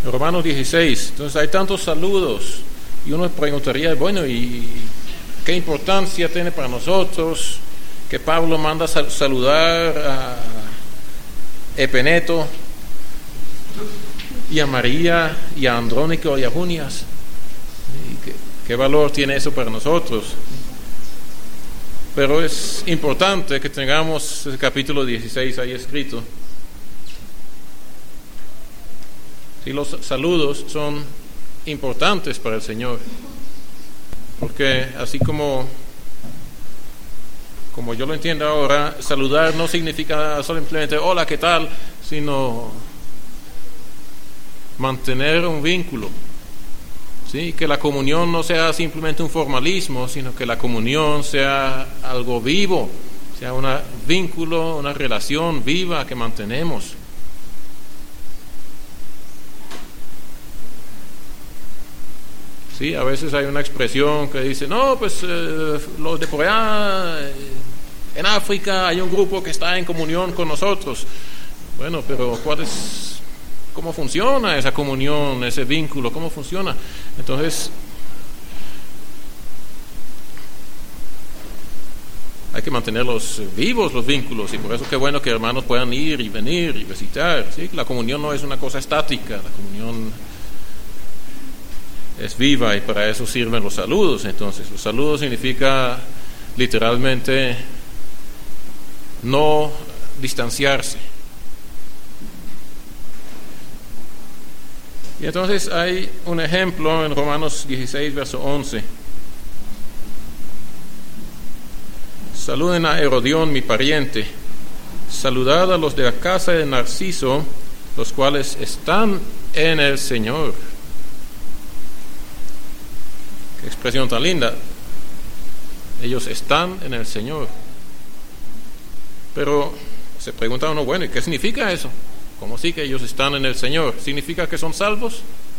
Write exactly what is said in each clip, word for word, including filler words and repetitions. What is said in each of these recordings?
Romanos dieciséis. Entonces hay tantos saludos y uno preguntaría, bueno, ¿y qué importancia tiene para nosotros que Pablo manda sal- saludar a Epeneto y a María y a Andrónico y a Junias? ¿Y qué, qué valor tiene eso para nosotros? Pero es importante que tengamos el capítulo dieciséis ahí escrito. Y los saludos son importantes para el Señor, porque así como como yo lo entiendo ahora, saludar no significa simplemente hola, ¿qué tal?, sino mantener un vínculo, ¿sí? Que la comunión no sea simplemente un formalismo, sino que la comunión sea algo vivo, sea un vínculo, una relación viva que mantenemos. Sí, a veces hay una expresión que dice, no, pues eh, los de por allá, eh, en África hay un grupo que está en comunión con nosotros. Bueno, pero ¿cuál es, cómo funciona esa comunión, ese vínculo? ¿Cómo funciona? Entonces, hay que mantenerlos vivos, los vínculos, y por eso qué bueno que hermanos puedan ir y venir y visitar. ¿Sí? La comunión no es una cosa estática, la comunión es viva, y para eso sirven los saludos. Entonces, los saludos significa literalmente no distanciarse. Y entonces hay un ejemplo en Romanos dieciséis, verso once. Saluden a Herodión, mi pariente. Saludad a los de la casa de Narciso, los cuales están en el Señor. Qué expresión tan linda. Ellos están en el Señor. Pero se pregunta uno, bueno, ¿y qué significa eso? ¿Cómo sí que ellos están en el Señor? ¿Significa que son salvos?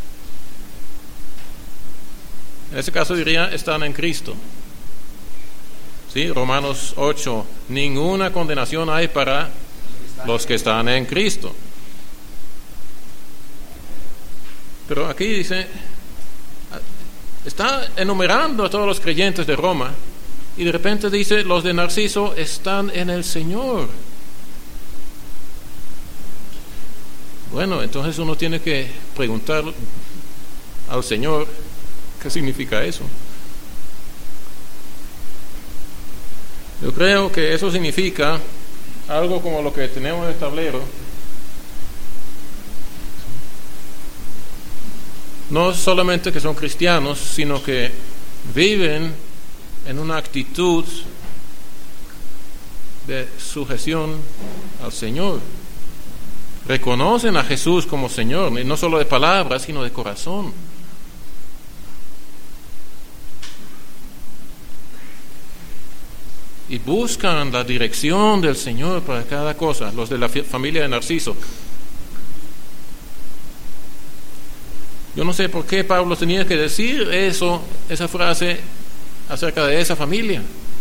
En ese caso diría, están en Cristo. Sí, Romanos ocho, ninguna condenación hay para los que están en Cristo. Pero aquí dice, está enumerando a todos los creyentes de Roma, y de repente dice, los de Narciso están en el Señor. Bueno, entonces uno tiene que preguntar al Señor, ¿qué significa eso? Yo creo que eso significa algo como lo que tenemos en el tablero. No solamente que son cristianos, sino que viven en una actitud de sujeción al Señor. Reconocen a Jesús como Señor, y no solo de palabras, sino de corazón. Y buscan la dirección del Señor para cada cosa, los de la familia de Narciso. Yo no sé por qué Pablo tenía que decir eso, esa frase acerca de esa familia.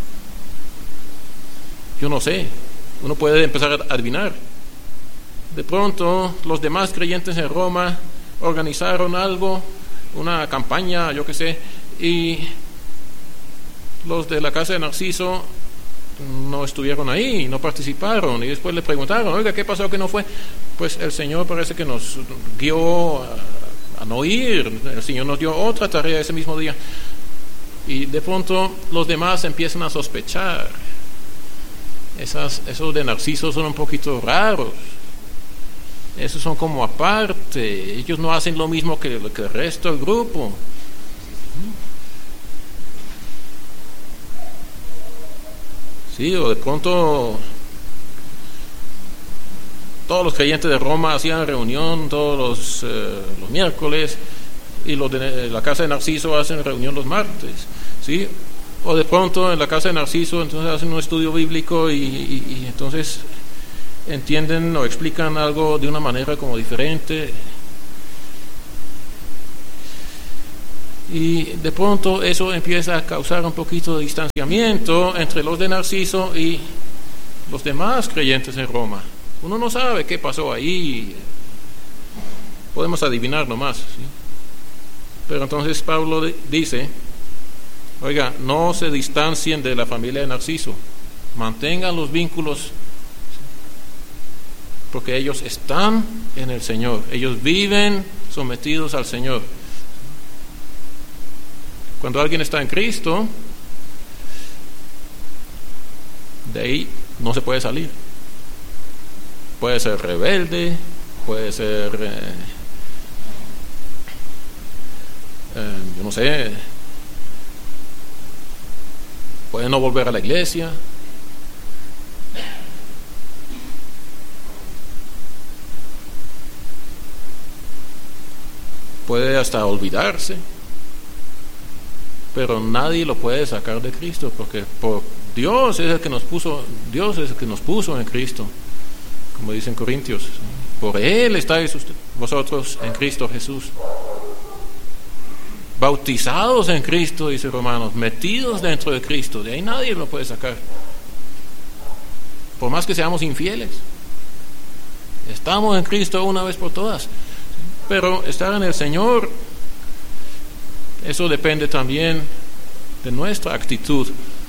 Yo no sé, uno puede empezar a adivinar. De pronto, los demás creyentes en Roma organizaron algo, una campaña, yo qué sé, y los de la casa de Narciso no estuvieron ahí, no participaron, y después le preguntaron, oiga, ¿qué pasó que no fue? Pues el Señor parece que nos guió a, a no ir, el Señor nos dio otra tarea ese mismo día, y de pronto los demás empiezan a sospechar. Esas, esos de Narciso son un poquito raros, esos son como aparte, ellos no hacen lo mismo que, que el resto del grupo. Sí, o de pronto todos los creyentes de Roma hacían reunión todos los, eh, los miércoles, y los de la casa de Narciso hacen reunión los martes, ¿sí? O de pronto en la casa de Narciso entonces hacen un estudio bíblico y, y, y entonces entienden o explican algo de una manera como diferente, y de pronto eso empieza a causar un poquito de distanciamiento entre los de Narciso y los demás creyentes en Roma. Uno no sabe qué pasó ahí, podemos adivinar nomás, ¿sí? Pero entonces Pablo dice, oiga, no se distancien de la familia de Narciso, mantengan los vínculos, porque ellos están en el Señor, ellos viven sometidos al Señor. Cuando alguien está en Cristo, de ahí no se puede salir. Puede ser rebelde, puede ser, eh, eh, yo no sé, puede no volver a la iglesia, puede hasta olvidarse, pero nadie lo puede sacar de Cristo, porque por Dios es el que nos puso, Dios es el que nos puso en Cristo, como dicen Corintios. Por Él estáis usted, vosotros en Cristo Jesús, bautizados en Cristo, dice Romanos, metidos dentro de Cristo. De ahí nadie lo puede sacar, por más que seamos infieles. Estamos en Cristo una vez por todas. Pero estar en el Señor, eso depende también de nuestra actitud.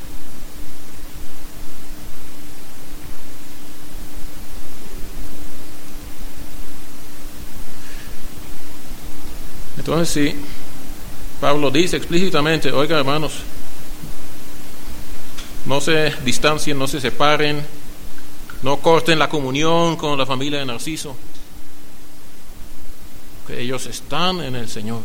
Entonces sí, Pablo dice explícitamente, oiga hermanos, no se distancien, no se separen, no corten la comunión con la familia de Narciso, que ellos están en el Señor.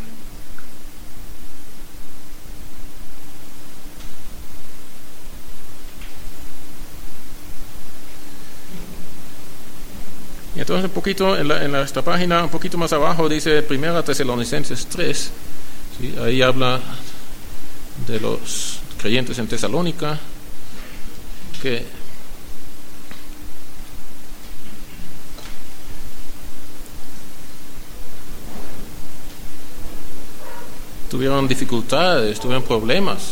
Y entonces un poquito en, la, en la, esta página, un poquito más abajo dice Primera Tesalonicenses tres, ¿sí? Ahí habla de los creyentes en Tesalónica que tuvieron dificultades, tuvieron problemas.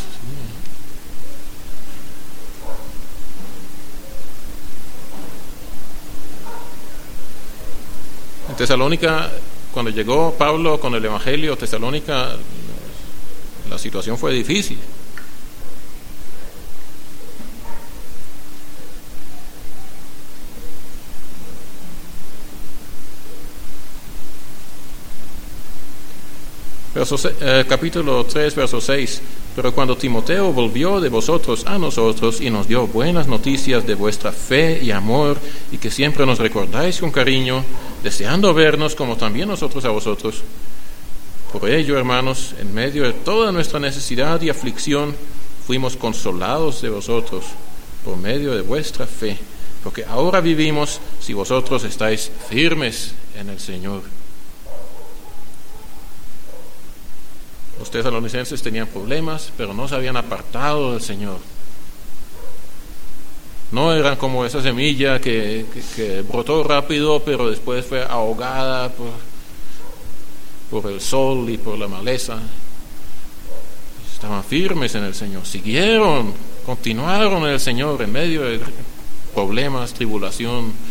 En Tesalónica, cuando llegó Pablo con el Evangelio, Tesalónica, la situación fue difícil. Verso, eh, capítulo tres, verso seis. Pero cuando Timoteo volvió de vosotros a nosotros y nos dio buenas noticias de vuestra fe y amor, y que siempre nos recordáis con cariño, deseando vernos como también nosotros a vosotros. Por ello, hermanos, en medio de toda nuestra necesidad y aflicción, fuimos consolados de vosotros por medio de vuestra fe, porque ahora vivimos si vosotros estáis firmes en el Señor. Los tesalonicenses tenían problemas, pero no se habían apartado del Señor. No eran como esa semilla que, que, que brotó rápido, pero después fue ahogada por, por el sol y por la maleza. Estaban firmes en el Señor, siguieron, continuaron en el Señor en medio de problemas, tribulación,